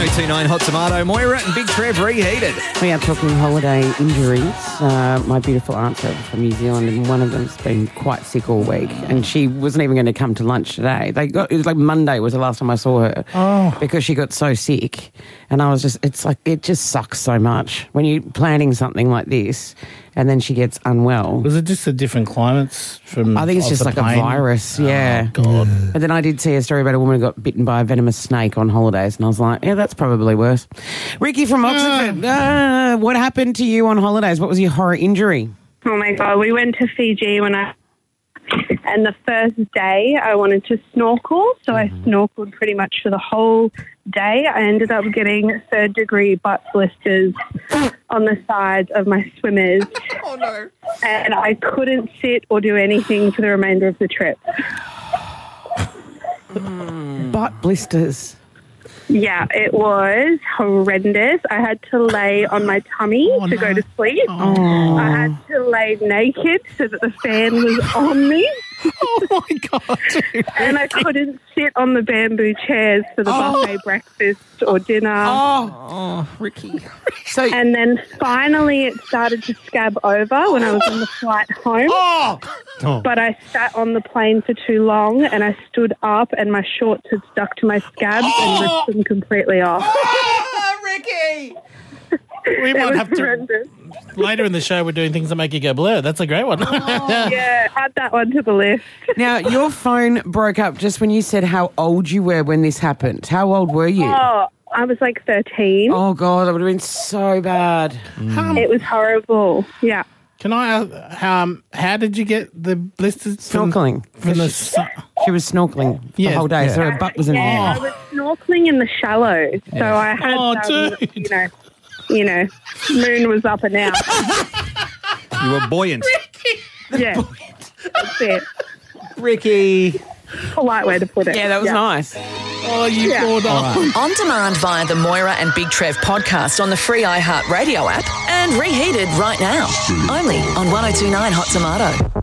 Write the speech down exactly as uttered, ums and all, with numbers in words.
oh two nine Hot Tomato. Moira and Big Trev reheated. We are talking holiday injuries. Uh, my beautiful aunt's over from New Zealand, and one of them's been quite sick all week, and she wasn't even going to come to lunch today. They got it was like Monday was the last time I saw her Oh. because she got so sick, and I was just it's like it just sucks so much when you're planning something like this, and then she gets unwell. Was it just the different climates from I think it's off just the like plane? a virus, yeah. Oh, God. But then I did see a story about a woman who got bitten by a venomous snake on holidays, and I was like, yeah, that's probably worse. Ricky from Oxford, uh, what happened to you on holidays? What was your horror injury? Oh my God, we went to Fiji when I, and the first day I wanted to snorkel, so I snorkeled pretty much for the whole day. I ended up getting third degree butt blisters on the sides of my swimmers. Oh, no. And I couldn't sit or do anything for the remainder of the trip. Butt blisters. Yeah, it was horrendous. I had to lay on my tummy Oh, to no. go to sleep. Oh. I had to lay naked so that the fan was on me. Oh, my God. Dude. And I couldn't sit on the bamboo chairs for the buffet breakfast or dinner. Oh, Ricky. So, And then finally it started to scab over when I was on the flight home. Oh. Oh. But I sat on the plane for too long and I stood up and my shorts had stuck to my scabs and ripped them completely off. Oh, Ricky. We It might was have to... horrendous. Later in the show, we're doing things that make you go blur. That's a great one. Yeah, add that one to the list. now, your phone broke up just when you said how old you were when this happened. How old were you? Oh, I was like thirteen. Oh, God, that would have been so bad. Um, It was horrible. Yeah. Can I ask, um, how did you get the blisters? From, Snorkeling. From the sun? She was snorkeling Yeah, the whole day, yeah. so her butt was in the Yeah, air. I was snorkeling in the shallows, so I had, Oh, um, dude. you know, you know, moon was up and out. You were buoyant. Yeah, that's it. Ricky. Polite way to put it. Yeah, that was nice. Oh, you Yeah. poured off. On demand via the Moira and Big Trev podcast on the free iHeartRadio app and reheated right now. Only on one oh two nine Hot Tomato.